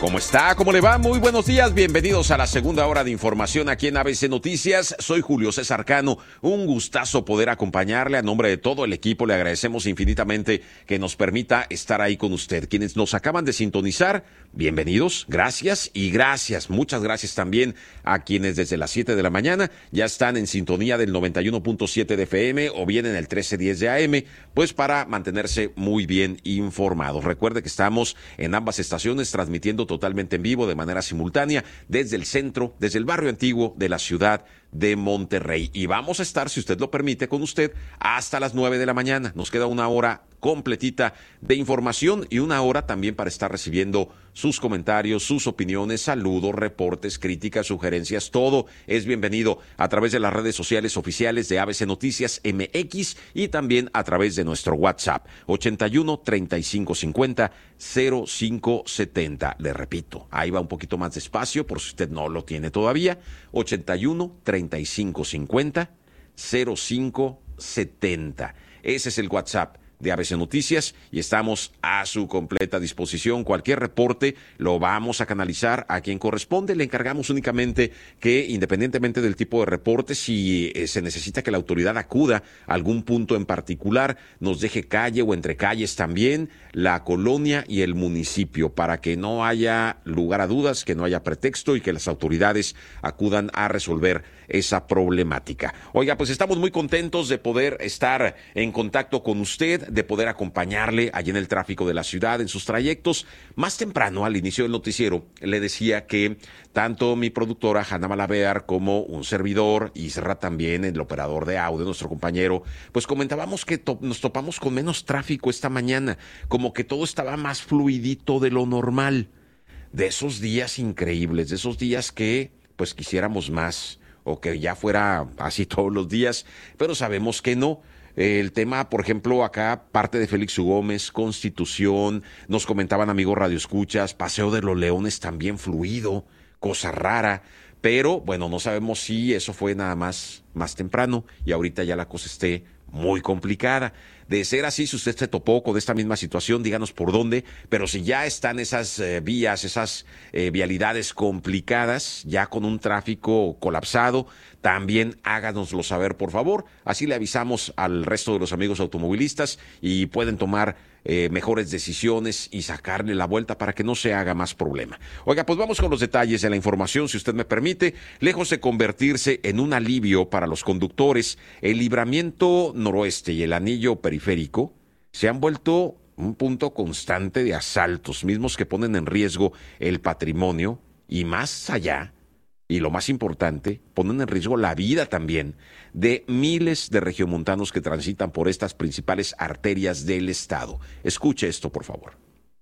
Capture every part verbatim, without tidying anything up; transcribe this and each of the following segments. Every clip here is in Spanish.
¿Cómo está? ¿Cómo le va? Muy buenos días. Bienvenidos a la segunda hora de información aquí en A B C Noticias. Soy Julio César Cano. Un gustazo poder acompañarle. A nombre de todo el equipo le agradecemos infinitamente que nos permita estar ahí con usted. Quienes nos acaban de sintonizar, bienvenidos, gracias y gracias. Muchas gracias también a quienes desde las siete de la mañana ya están en sintonía del noventa y uno punto siete de F M o bien en el trece diez de A M, pues para mantenerse muy bien informados. Recuerde que estamos en ambas estaciones transmitiendo totalmente en vivo de manera simultánea desde el centro, desde el barrio antiguo de la ciudad de Monterrey. Y vamos a estar, si usted lo permite, con usted hasta las nueve de la mañana. Nos queda una hora completita de información y una hora también para estar recibiendo sus comentarios, sus opiniones, saludos, reportes, críticas, sugerencias. Todo es bienvenido a través de las redes sociales oficiales de A B C Noticias M X y también a través de nuestro WhatsApp ochenta y uno, treinta y cinco cincuenta, cero cinco setenta. Le repito, ahí va un poquito más despacio por si usted no lo tiene todavía. ochenta y uno, treinta y cinco cincuenta, cero cinco setenta. Ese es el WhatsApp de A B C Noticias y estamos a su completa disposición. Cualquier reporte lo vamos a canalizar a quien corresponde. Le encargamos únicamente que, independientemente del tipo de reporte, si eh, se necesita que la autoridad acuda a algún punto en particular, nos deje calle o entre calles también, la colonia y el municipio, para que no haya lugar a dudas, que no haya pretexto y que las autoridades acudan a resolver esa problemática. Oiga, pues estamos muy contentos de poder estar en contacto con usted, de poder acompañarle allí en el tráfico de la ciudad, en sus trayectos. Más temprano, al inicio del noticiero, le decía que tanto mi productora, Hanna Malavear, como un servidor, Isra también, el operador de audio, nuestro compañero, pues comentábamos que to- nos topamos con menos tráfico esta mañana, como que todo estaba más fluidito de lo normal. De esos días increíbles, de esos días que pues quisiéramos más, o que ya fuera así todos los días, pero sabemos que no. El tema, por ejemplo, acá parte de Félix U. Gómez, Constitución, nos comentaban amigos radioescuchas, Paseo de los Leones también fluido, cosa rara, pero bueno, no sabemos si eso fue nada más más temprano y ahorita ya la cosa esté muy complicada. De ser así, si usted se topó con esta misma situación, díganos por dónde, pero si ya están esas eh, vías, esas eh, vialidades complicadas, ya con un tráfico colapsado, también háganoslo saber, por favor. Así le avisamos al resto de los amigos automovilistas y pueden tomar eh, mejores decisiones y sacarle la vuelta para que no se haga más problema. Oiga, pues vamos con los detalles de la información, si usted me permite. Lejos de convertirse en un alivio para los conductores, el libramiento noroeste y el anillo periférico se han vuelto un punto constante de asaltos, mismos que ponen en riesgo el patrimonio y más allá, y lo más importante, ponen en riesgo la vida también de miles de regiomontanos que transitan por estas principales arterias del estado. Escuche esto, por favor.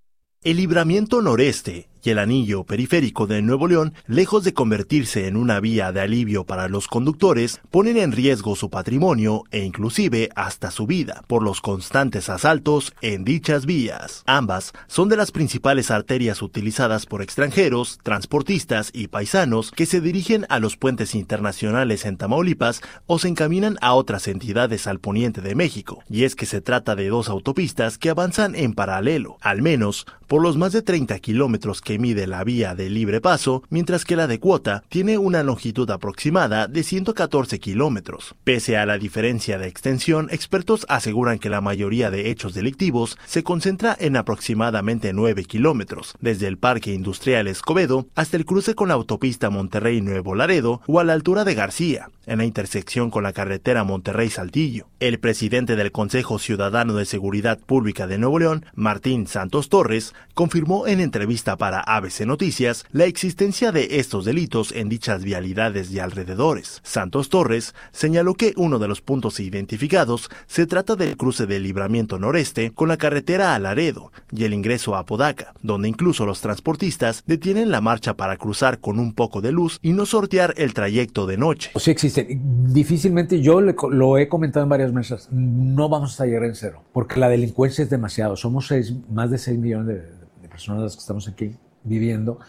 El libramiento noreste y el anillo periférico de Nuevo León, lejos de convertirse en una vía de alivio para los conductores, ponen en riesgo su patrimonio e inclusive hasta su vida por los constantes asaltos en dichas vías. Ambas son de las principales arterias utilizadas por extranjeros, transportistas y paisanos que se dirigen a los puentes internacionales en Tamaulipas o se encaminan a otras entidades al poniente de México. Y es que se trata de dos autopistas que avanzan en paralelo, al menos por los más de treinta kilómetros que mide la vía de libre paso, mientras que la de cuota tiene una longitud aproximada de ciento catorce kilómetros. Pese a la diferencia de extensión, expertos aseguran que la mayoría de hechos delictivos se concentra en aproximadamente nueve kilómetros, desde el Parque Industrial Escobedo hasta el cruce con la autopista Monterrey-Nuevo Laredo o a la altura de García, en la intersección con la carretera Monterrey-Saltillo. El presidente del Consejo Ciudadano de Seguridad Pública de Nuevo León, Martín Santos Torres, confirmó en entrevista para A B C Noticias la existencia de estos delitos en dichas vialidades y alrededores. Santos Torres señaló que uno de los puntos identificados se trata del cruce del libramiento noreste con la carretera a Laredo y el ingreso a Apodaca, donde incluso los transportistas detienen la marcha para cruzar con un poco de luz y no sortear el trayecto de noche. Sí existe. Difícilmente, yo le, lo he comentado en varias mesas, no vamos a llegar en cero, porque la delincuencia es demasiado. Somos seis, más de seis millones de, de personas las que estamos aquí viviendo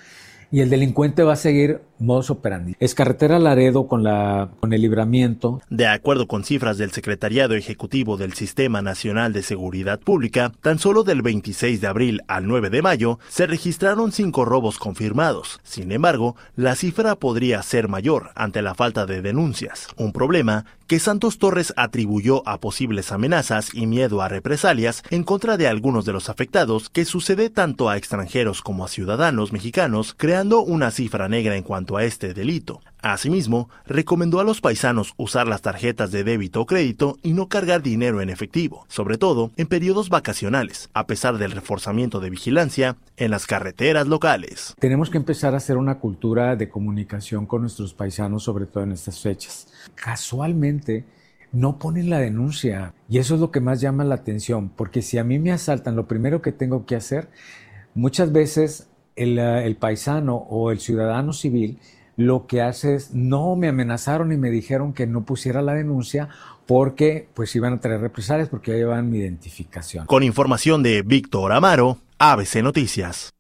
y el delincuente va a seguir modus operandi. Es carretera Laredo con, la, con el Libramiento. De acuerdo con cifras del Secretariado Ejecutivo del Sistema Nacional de Seguridad Pública, tan solo del veintiséis de abril al nueve de mayo se registraron cinco robos confirmados. Sin embargo, la cifra podría ser mayor ante la falta de denuncias, un problema que Santos Torres atribuyó a posibles amenazas y miedo a represalias en contra de algunos de los afectados, que sucede tanto a extranjeros como a ciudadanos mexicanos, creando una cifra negra en cuanto a este delito. Asimismo, recomendó a los paisanos usar las tarjetas de débito o crédito y no cargar dinero en efectivo, sobre todo en periodos vacacionales, a pesar del reforzamiento de vigilancia en las carreteras locales. Tenemos que empezar a hacer una cultura de comunicación con nuestros paisanos, sobre todo en estas fechas. Casualmente, no ponen la denuncia y eso es lo que más llama la atención, porque si a mí me asaltan, lo primero que tengo que hacer, muchas veces el, el paisano o el ciudadano civil lo que hace es, no, me amenazaron y me dijeron que no pusiera la denuncia porque pues iban a traer represalias porque ya llevan mi identificación. Con información de Víctor Amaro, A B C Noticias.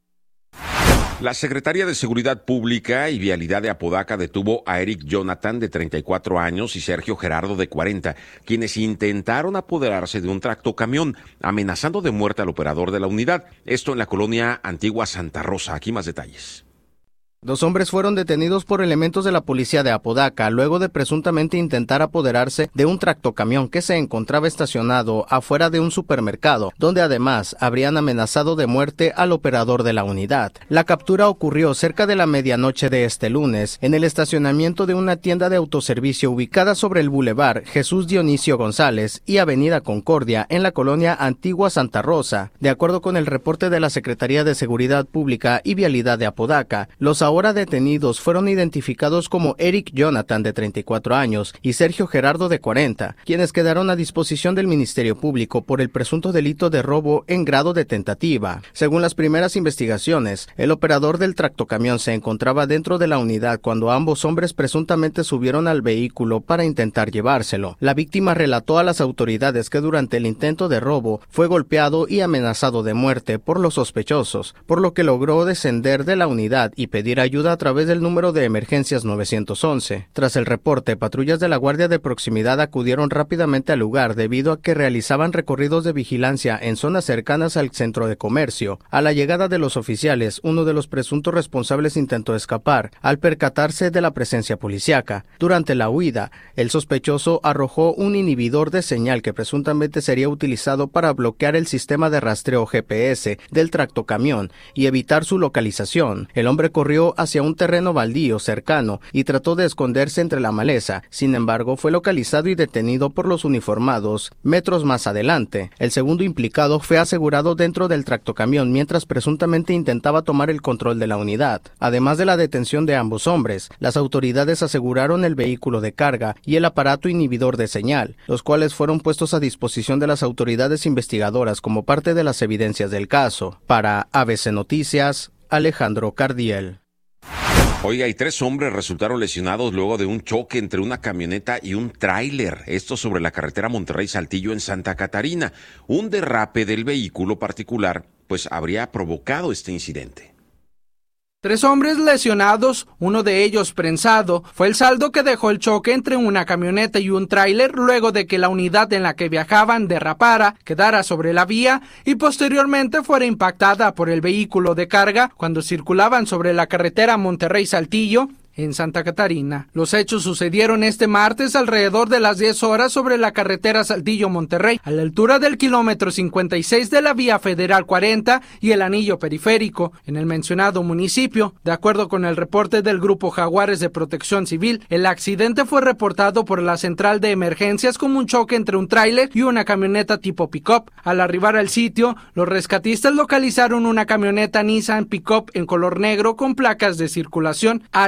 La Secretaría de Seguridad Pública y Vialidad de Apodaca detuvo a Eric Jonathan, de treinta y cuatro años, y Sergio Gerardo, de cuarenta, quienes intentaron apoderarse de un tractocamión, amenazando de muerte al operador de la unidad. Esto en la colonia Antigua Santa Rosa. Aquí más detalles. Dos hombres fueron detenidos por elementos de la policía de Apodaca luego de presuntamente intentar apoderarse de un tractocamión que se encontraba estacionado afuera de un supermercado, donde además habrían amenazado de muerte al operador de la unidad. La captura ocurrió cerca de la medianoche de este lunes en el estacionamiento de una tienda de autoservicio ubicada sobre el Boulevard Jesús Dionisio González y Avenida Concordia en la colonia Antigua Santa Rosa. De acuerdo con el reporte de la Secretaría de Seguridad Pública y Vialidad de Apodaca, los ahora detenidos fueron identificados como Eric Jonathan, de treinta y cuatro años, y Sergio Gerardo, de cuarenta, quienes quedaron a disposición del Ministerio Público por el presunto delito de robo en grado de tentativa. Según las primeras investigaciones, el operador del tractocamión se encontraba dentro de la unidad cuando ambos hombres presuntamente subieron al vehículo para intentar llevárselo. La víctima relató a las autoridades que durante el intento de robo fue golpeado y amenazado de muerte por los sospechosos, por lo que logró descender de la unidad y pedir ayuda a través del número de emergencias nueve once. Tras el reporte, patrullas de la Guardia de Proximidad acudieron rápidamente al lugar debido a que realizaban recorridos de vigilancia en zonas cercanas al centro de comercio. A la llegada de los oficiales, uno de los presuntos responsables intentó escapar, al percatarse de la presencia policíaca. Durante la huida, el sospechoso arrojó un inhibidor de señal que presuntamente sería utilizado para bloquear el sistema de rastreo G P S del tractocamión y evitar su localización. El hombre corrió hacia un terreno baldío cercano y trató de esconderse entre la maleza. Sin embargo, fue localizado y detenido por los uniformados metros más adelante. El segundo implicado fue asegurado dentro del tractocamión mientras presuntamente intentaba tomar el control de la unidad. Además de la detención de ambos hombres, las autoridades aseguraron el vehículo de carga y el aparato inhibidor de señal, los cuales fueron puestos a disposición de las autoridades investigadoras como parte de las evidencias del caso. Para A B C Noticias, Alejandro Cardiel. Oiga, y tres hombres resultaron lesionados luego de un choque entre una camioneta y un tráiler. Esto sobre la carretera Monterrey-Saltillo en Santa Catarina. Un derrape del vehículo particular, pues habría provocado este incidente. Tres hombres lesionados, uno de ellos prensado, fue el saldo que dejó el choque entre una camioneta y un tráiler luego de que la unidad en la que viajaban derrapara, quedara sobre la vía y posteriormente fuera impactada por el vehículo de carga cuando circulaban sobre la carretera Monterrey-Saltillo en Santa Catarina. Los hechos sucedieron este martes alrededor de las diez horas sobre la carretera Saltillo-Monterrey, a la altura del kilómetro cincuenta y seis de la vía federal cuarenta y el anillo periférico, en el mencionado municipio. De acuerdo con el reporte del Grupo Jaguares de Protección Civil, el accidente fue reportado por la central de emergencias como un choque entre un tráiler y una camioneta tipo pick-up. Al arribar al sitio, los rescatistas localizaron una camioneta Nissan pick-up en color negro con placas de circulación H C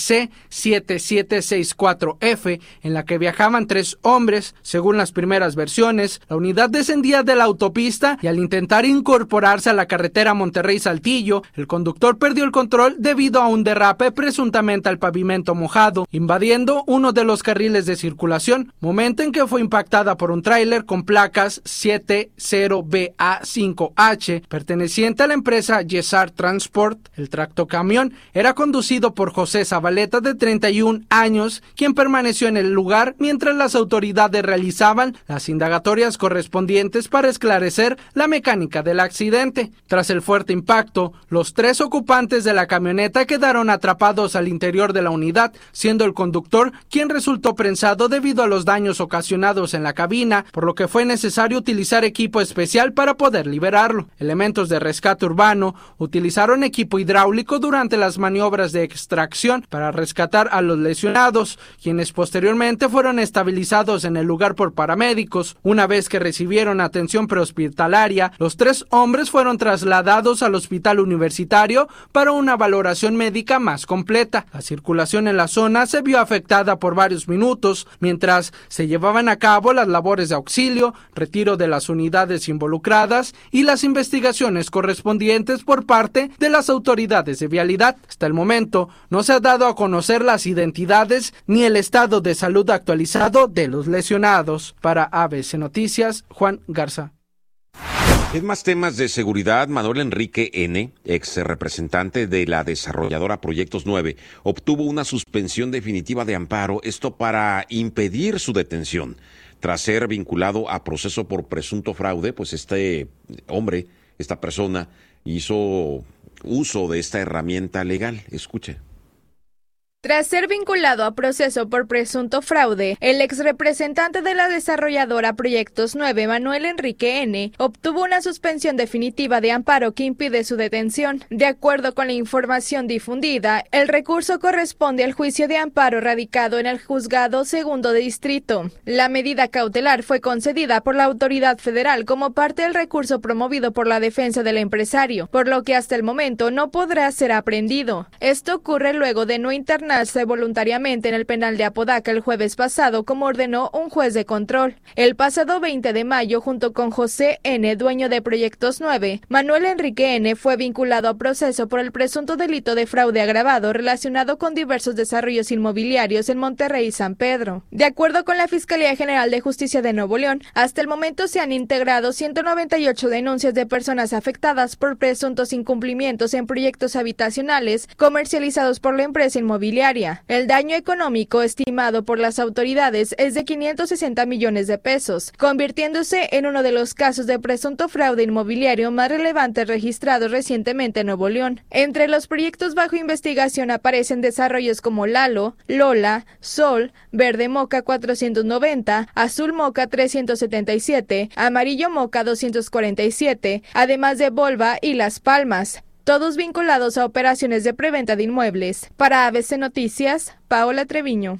C siete siete seis cuatro F, en la que viajaban tres hombres. Según las primeras versiones, la unidad descendía de la autopista y al intentar incorporarse a la carretera Monterrey-Saltillo, el conductor perdió el control debido a un derrape presuntamente al pavimento mojado, invadiendo uno de los carriles de circulación, momento en que fue impactada por un tráiler con placas siete cero B A cinco H, perteneciente a la empresa Yesar Transport. El tractocamión era conducido por José Zabaleta, de treinta y un años, quien permaneció en el lugar mientras las autoridades realizaban las indagatorias correspondientes para esclarecer la mecánica del accidente. Tras el fuerte impacto, los tres ocupantes de la camioneta quedaron atrapados al interior de la unidad, siendo el conductor quien resultó prensado debido a los daños ocasionados en la cabina, por lo que fue necesario utilizar equipo especial para poder liberarlo. Elementos de rescate urbano utilizaron equipo hidráulico durante las maniobras de extracción para rescatar a los lesionados, quienes posteriormente fueron estabilizados en el lugar por paramédicos. Una vez que recibieron atención prehospitalaria, los tres hombres fueron trasladados al hospital universitario para una valoración médica más completa. La circulación en la zona se vio afectada por varios minutos mientras se llevaban a cabo las labores de auxilio, retiro de las unidades involucradas y las investigaciones correspondientes por parte de las autoridades de vialidad. Hasta el momento no se ha dado a conocer las identidades ni el estado de salud actualizado de los lesionados. Para A B C Noticias, Juan Garza. En más temas de seguridad, Manuel Enrique N., ex representante de la desarrolladora Proyectos nueve, obtuvo una suspensión definitiva de amparo, esto para impedir su detención. Tras ser vinculado a proceso por presunto fraude, pues este hombre, esta persona, hizo uso de esta herramienta legal. Escuche. Tras ser vinculado a proceso por presunto fraude, el ex representante de la desarrolladora Proyectos nueve, Manuel Enrique N., obtuvo una suspensión definitiva de amparo que impide su detención. De acuerdo con la información difundida, el recurso corresponde al juicio de amparo radicado en el Juzgado Segundo de Distrito. La medida cautelar fue concedida por la autoridad federal como parte del recurso promovido por la defensa del empresario, por lo que hasta el momento no podrá ser aprehendido. Esto ocurre luego de no internar voluntariamente en el penal de Apodaca el jueves pasado, como ordenó un juez de control. El pasado veinte de mayo, junto con José N., dueño de Proyectos nueve, Manuel Enrique N. fue vinculado a proceso por el presunto delito de fraude agravado relacionado con diversos desarrollos inmobiliarios en Monterrey y San Pedro. De acuerdo con la Fiscalía General de Justicia de Nuevo León, hasta el momento se han integrado ciento noventa y ocho denuncias de personas afectadas por presuntos incumplimientos en proyectos habitacionales comercializados por la empresa inmobiliaria. El daño económico estimado por las autoridades es de quinientos sesenta millones de pesos, convirtiéndose en uno de los casos de presunto fraude inmobiliario más relevantes registrados recientemente en Nuevo León. Entre los proyectos bajo investigación aparecen desarrollos como Lalo, Lola, Sol, Verde Moca cuatrocientos noventa, Azul Moca trescientos setenta y siete, Amarillo Moca doscientos cuarenta y siete, además de Volva y Las Palmas, todos vinculados a operaciones de preventa de inmuebles. Para A B C Noticias, Paola Treviño.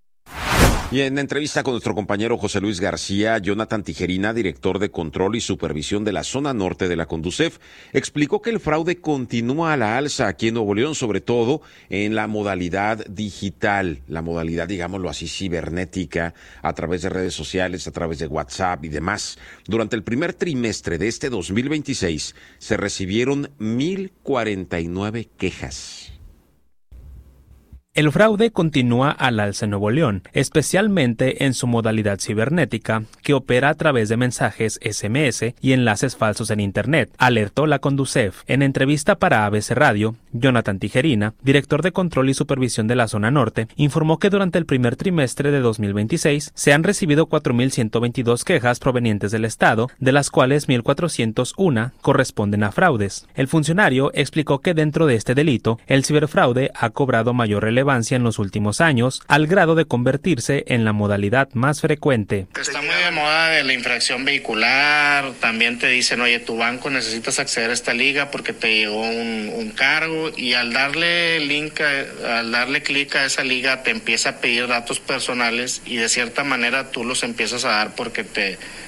Y en entrevista con nuestro compañero José Luis García, Jonathan Tijerina, director de Control y Supervisión de la Zona Norte de la Conducef, explicó que el fraude continúa a la alza aquí en Nuevo León, sobre todo en la modalidad digital, la modalidad, digámoslo así, cibernética, a través de redes sociales, a través de WhatsApp y demás. Durante el primer trimestre de este dos mil veintiséis se recibieron mil cuarenta y nueve quejas. El fraude continúa al alza en Nuevo León, especialmente en su modalidad cibernética, que opera a través de mensajes ese eme ese y enlaces falsos en Internet, alertó la Conducef. En entrevista para A B C Radio, Jonathan Tijerina, director de Control y Supervisión de la Zona Norte, informó que durante el primer trimestre de dos mil veintiséis se han recibido cuatro mil ciento veintidós quejas provenientes del Estado, de las cuales mil cuatrocientos uno corresponden a fraudes. El funcionario explicó que dentro de este delito, el ciberfraude ha cobrado mayor relevancia en los últimos años, al grado de convertirse en la modalidad más frecuente. Está muy de moda de la infracción vehicular, también te dicen, oye, tu banco necesitas acceder a esta liga porque te llegó un, un cargo, y al darle link, a, al darle clic a esa liga te empieza a pedir datos personales y de cierta manera tú los empiezas a dar porque te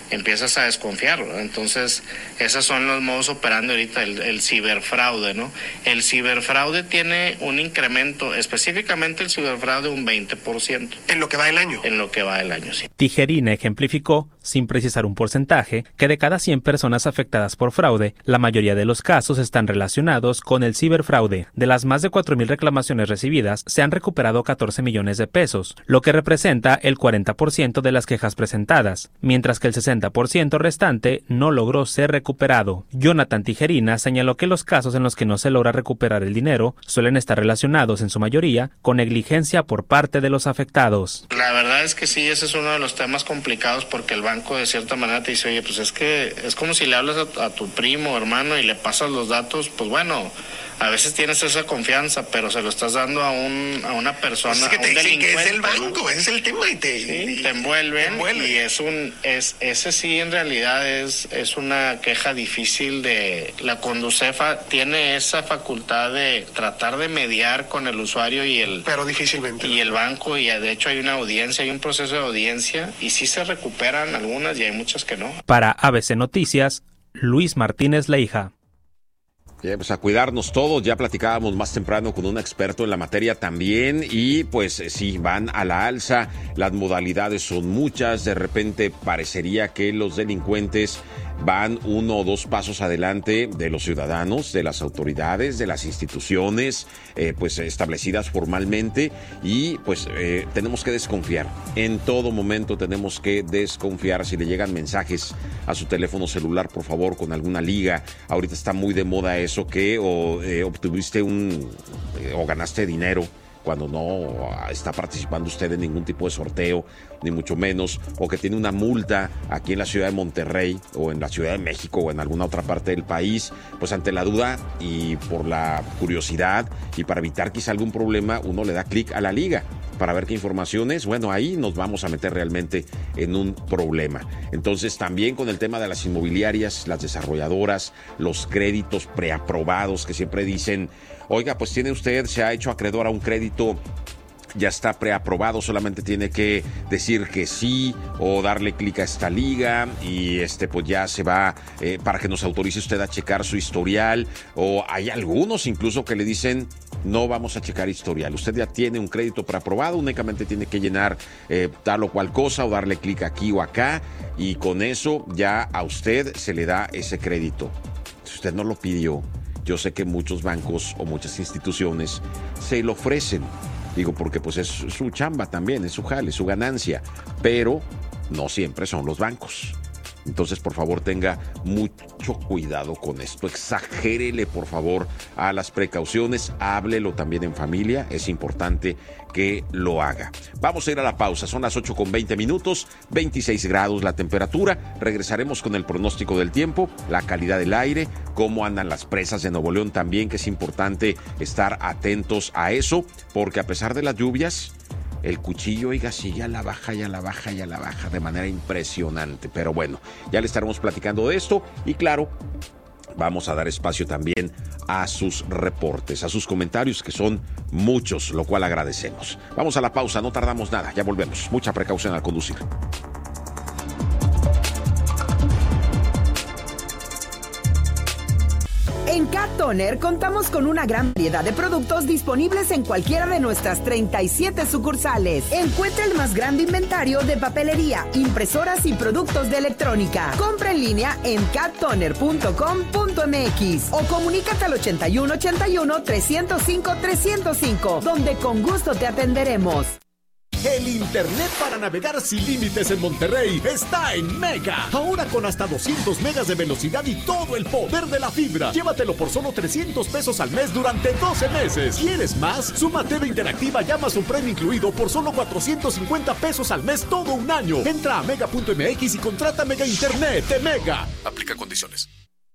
empiezas a desconfiar, ¿no? Entonces, esos son los modos operando ahorita, el, el ciberfraude, ¿no? El ciberfraude tiene un incremento, específicamente el ciberfraude, un veinte por ciento. ¿En lo que va del año? En lo que va del año, sí. Tijerina ejemplificó, sin precisar un porcentaje, que de cada cien personas afectadas por fraude, la mayoría de los casos están relacionados con el ciberfraude. De las más de cuatro mil reclamaciones recibidas, se han recuperado catorce millones de pesos, lo que representa el cuarenta por ciento de las quejas presentadas, mientras que el sesenta por ciento restante no logró ser recuperado. Jonathan Tijerina señaló que los casos en los que no se logra recuperar el dinero suelen estar relacionados en su mayoría con negligencia por parte de los afectados. La verdad es que sí, ese es uno de los temas complicados porque el banco de cierta manera te dice, oye, pues es que es como si le hablas a, a tu primo, hermano, y le pasas los datos, pues bueno, a veces tienes esa confianza, pero se lo estás dando a un a una persona, es que te a un dicen que es el delincuente, banco, ¿no? ese es el tema, y te, Sí, y, te envuelven, te envuelven. y es un es ese sí en realidad es es una queja difícil de la Conducefa tiene esa facultad de tratar de mediar con el usuario y el pero difícilmente y el banco, y de hecho hay una audiencia, hay un proceso de audiencia y sí se recuperan algunas y hay muchas que no. Para A B C Noticias, Luis Martínez Leija. Bien, pues a cuidarnos todos, ya platicábamos más temprano con un experto en la materia también y pues sí, van a la alza, las modalidades son muchas, de repente parecería que los delincuentes van uno o dos pasos adelante de los ciudadanos, de las autoridades, de las instituciones eh, pues establecidas formalmente y pues eh, tenemos que desconfiar, en todo momento tenemos que desconfiar. Si le llegan mensajes a su teléfono celular, por favor, con alguna liga, ahorita está muy de moda eso que o eh, obtuviste un eh, o ganaste dinero cuando no está participando usted en ningún tipo de sorteo, ni mucho menos, o que tiene una multa aquí en la ciudad de Monterrey, o en la Ciudad de México, o en alguna otra parte del país, pues ante la duda y por la curiosidad, y para evitar quizá algún problema, uno le da clic a la liga, para ver qué información es. Bueno, ahí nos vamos a meter realmente en un problema. Entonces, también con el tema de las inmobiliarias, las desarrolladoras, los créditos preaprobados, que siempre dicen, oiga, pues tiene usted, se ha hecho acreedor a un crédito, ya está preaprobado, solamente tiene que decir que sí o darle clic a esta liga y este pues ya se va eh, para que nos autorice usted a checar su historial. O hay algunos incluso que le dicen, no vamos a checar historial, usted ya tiene un crédito preaprobado, únicamente tiene que llenar eh, tal o cual cosa o darle clic aquí o acá y con eso ya a usted se le da ese crédito. Si usted no lo pidió, yo sé que muchos bancos o muchas instituciones se lo ofrecen. Digo, porque pues es su chamba también, es su jale, es su ganancia. Pero no siempre son los bancos. Entonces, por favor, tenga mucho cuidado con esto. Exagérele, por favor, a las precauciones. Háblelo también en familia. Es importante que lo haga. Vamos a ir a la pausa. Son las ocho con veinte minutos, veintiséis grados la temperatura. Regresaremos con el pronóstico del tiempo, la calidad del aire, cómo andan las presas de Nuevo León también, que es importante estar atentos a eso, porque a pesar de las lluvias, el cuchillo, oiga, sigue a la baja y a la baja y a la baja de manera impresionante. Pero bueno, ya le estaremos platicando de esto y claro, vamos a dar espacio también a sus reportes, a sus comentarios, que son muchos, lo cual agradecemos. Vamos a la pausa, no tardamos nada, ya volvemos. Mucha precaución al conducir. En Cat Toner contamos con una gran variedad de productos disponibles en cualquiera de nuestras treinta y siete sucursales. Encuentra el más grande inventario de papelería, impresoras y productos de electrónica. Compra en línea en cat toner punto com punto m x o comunícate al ochenta y uno ochenta y uno trescientos cinco trescientos cinco, donde con gusto te atenderemos. El internet para navegar sin límites en Monterrey está en Mega. Ahora con hasta doscientos megas de velocidad y todo el poder de la fibra. Llévatelo por solo trescientos pesos al mes durante doce meses. ¿Quieres más? Suma T V Interactiva y Amazon Prime incluido por solo cuatrocientos cincuenta pesos al mes todo un año. Entra a mega punto m x y contrata Mega Internet de Mega. Aplica condiciones.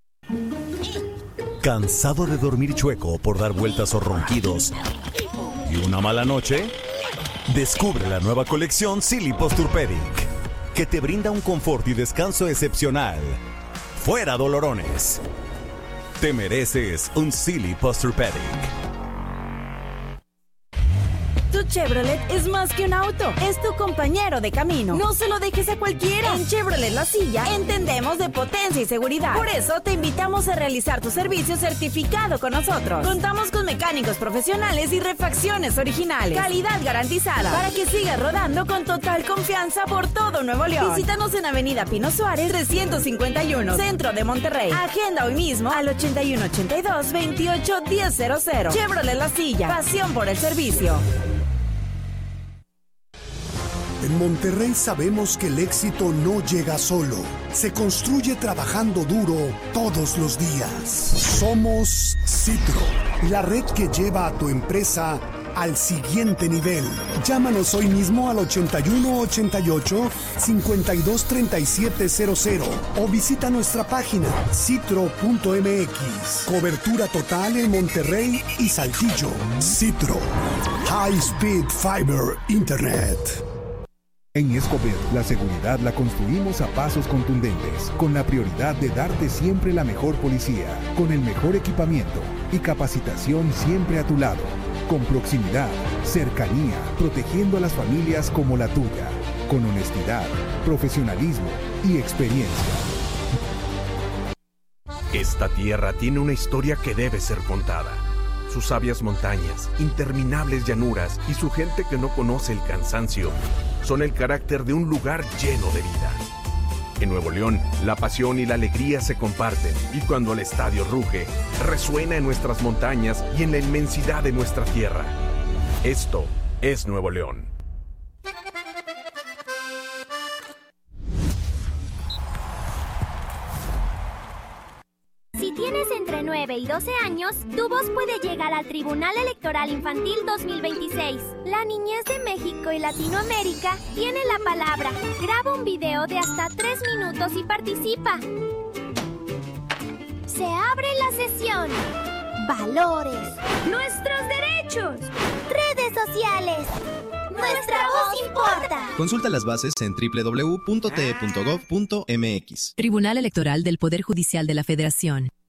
¿Cansado de dormir chueco por dar vueltas o ronquidos y una mala noche? Descubre la nueva colección Silly Posturepedic, que te brinda un confort y descanso excepcional. Fuera dolorones. Te mereces un Silly Posturepedic. Tu Chevrolet es más que un auto, es tu compañero de camino. No se lo dejes a cualquiera. En Chevrolet La Silla entendemos de potencia y seguridad. Por eso te invitamos a realizar tu servicio certificado con nosotros. Contamos con mecánicos profesionales y refacciones originales. Calidad garantizada para que sigas rodando con total confianza por todo Nuevo León. Visítanos en Avenida Pino Suárez trescientos cincuenta y uno, Centro de Monterrey. Agenda hoy mismo al ochenta y uno ochenta y dos veintiocho diez cero cero. Chevrolet La Silla, pasión por el servicio. En Monterrey sabemos que el éxito no llega solo, se construye trabajando duro todos los días. Somos Citro, la red que lleva a tu empresa al siguiente nivel. Llámanos hoy mismo al ochenta y uno ochenta y ocho cincuenta y dos treinta y siete cero cero o visita nuestra página citro punto m x. Cobertura total en Monterrey y Saltillo. Citro, High Speed Fiber Internet. En Escobedo, la seguridad la construimos a pasos contundentes, con la prioridad de darte siempre la mejor policía, con el mejor equipamiento y capacitación siempre a tu lado, con proximidad, cercanía, protegiendo a las familias como la tuya, con honestidad, profesionalismo y experiencia. Esta tierra tiene una historia que debe ser contada. Sus sabias montañas, interminables llanuras y su gente que no conoce el cansancio son el carácter de un lugar lleno de vida. En Nuevo León, la pasión y la alegría se comparten y cuando el estadio ruge, resuena en nuestras montañas y en la inmensidad de nuestra tierra. Esto es Nuevo León. Si tienes entre nueve y doce años, tu voz puede llegar al Tribunal Electoral Infantil dos mil veintiséis. La niñez de México y Latinoamérica tiene la palabra. Graba un video de hasta tres minutos y participa. Se abre la sesión. Valores. Nuestros derechos. Redes sociales. Nuestra voz importa. Consulta las bases en doble u doble u doble u punto t e punto gov punto m x. Tribunal Electoral del Poder Judicial de la Federación.